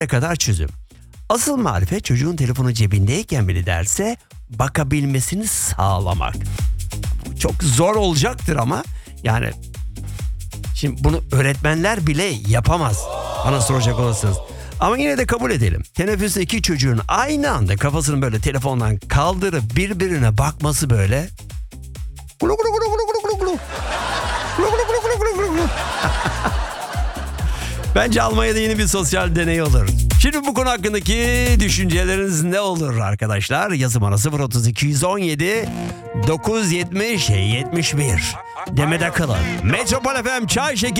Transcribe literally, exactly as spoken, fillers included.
kadar çözüm. Asıl marifet çocuğun telefonu cebindeyken bile derse bakabilmesini sağlamak. Çok zor olacaktır ama yani şimdi bunu öğretmenler bile yapamaz bana soracak olursanız. Ama yine de kabul edelim. Teneffüste iki çocuğun aynı anda kafasını böyle telefondan kaldırıp birbirine bakması böyle. Gulu gulu gulu gulu gulu gulu gulu. Gulu gulu gulu gulu gulu gulu. Bence Almanya'da yeni bir sosyal deney olur. Şimdi bu konu hakkındaki düşünceleriniz ne olur arkadaşlar? Yazım bana sıfır otuz iki on yedi dokuz yetmiş yetmiş bir. Demede kalın. Metropol F M Çay Şekeri